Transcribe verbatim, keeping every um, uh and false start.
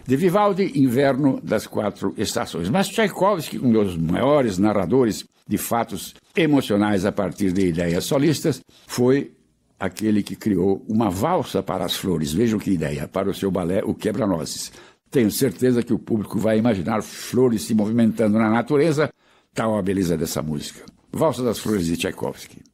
De Vivaldi, Inverno das Quatro Estações. Mas Tchaikovsky, um dos maiores narradores de fatos emocionais a partir de ideias solistas, foi aquele que criou uma valsa para as flores. Vejam que ideia, para o seu balé O Quebra-Nozes. Tenho certeza que o público vai imaginar flores se movimentando na natureza. Tal a beleza dessa música. Valsa das Flores de Tchaikovsky.